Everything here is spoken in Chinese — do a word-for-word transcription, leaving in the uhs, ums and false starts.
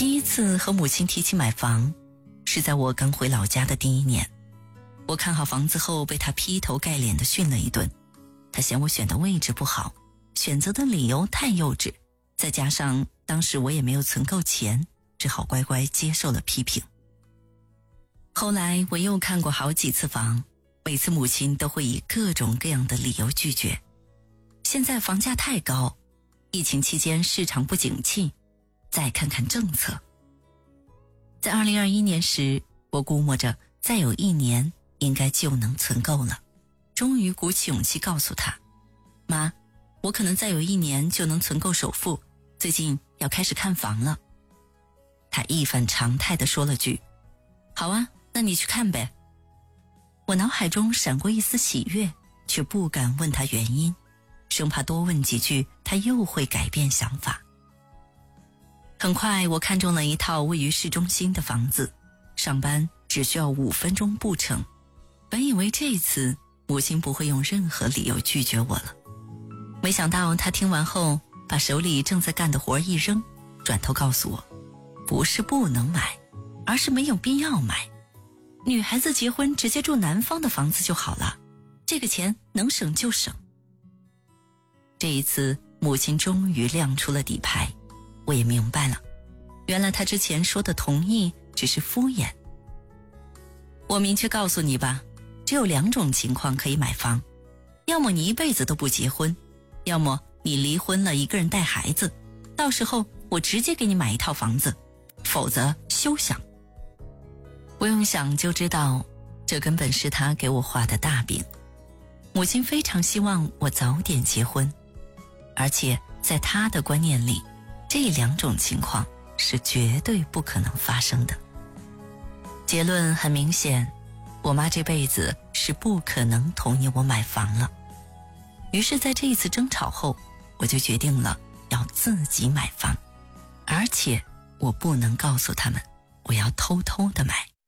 第一次和母亲提起买房，是在我刚回老家的第一年。我看好房子后被她劈头盖脸地训了一顿，她嫌我选的位置不好，选择的理由太幼稚，再加上当时我也没有存够钱，只好乖乖接受了批评。后来我又看过好几次房，每次母亲都会以各种各样的理由拒绝。现在房价太高，疫情期间市场不景气，再看看政策。在二零二一年时，我估摸着再有一年应该就能存够了，终于鼓起勇气告诉她，妈，我可能再有一年就能存够首付，最近要开始看房了。她一反常态地说了句，好啊，那你去看呗。我脑海中闪过一丝喜悦，却不敢问她原因，生怕多问几句她又会改变想法。很快我看中了一套位于市中心的房子，上班只需要五分钟步程。本以为这次母亲不会用任何理由拒绝我了，没想到她听完后把手里正在干的活一扔，转头告诉我，不是不能买，而是没有必要买。女孩子结婚直接住南方的房子就好了，这个钱能省就省。这一次母亲终于亮出了底牌，我也明白了，原来她之前说的同意只是敷衍。我明确告诉你吧，只有两种情况可以买房，要么你一辈子都不结婚，要么你离婚了一个人带孩子，到时候我直接给你买一套房子，否则休想。不用想就知道，这根本是他给我画的大饼。母亲非常希望我早点结婚，而且在她的观念里，这两种情况是绝对不可能发生的。结论很明显，我妈这辈子是不可能同意我买房了。于是在这一次争吵后，我就决定了要自己买房，而且我不能告诉他们，我要偷偷的买。